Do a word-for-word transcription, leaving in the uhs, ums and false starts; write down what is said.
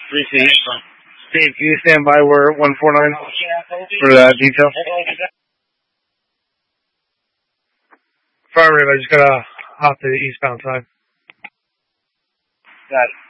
three C. Dave, can you stand by? We're at one forty-nine for the detail. Fire rate, I just gotta hop to the eastbound side. Got it.